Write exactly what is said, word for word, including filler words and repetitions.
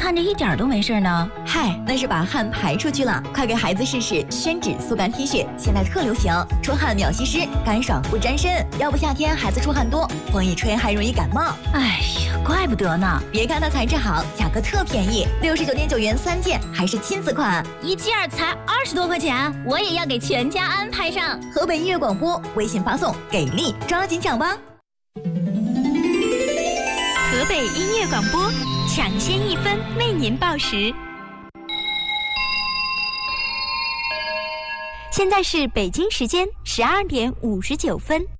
看着一点都没事呢？ 嗨，那是把汗排出去了。快给孩子试试宣纸速干 T 恤，现在特流行，出汗秒吸湿，干爽不沾身。要不夏天孩子出汗多，风一吹还容易感冒。 哎呀，怪不得呢。 别看它材质好，价格特便宜，六十九点九元三件，还是亲子款， 一件才二十多块钱，我也要给全家安排上。 河北音乐广播微信发送给力，抓紧抢吧！ 河北音乐广播，抢先一分为您报时。现在是北京时间十二点五十九分。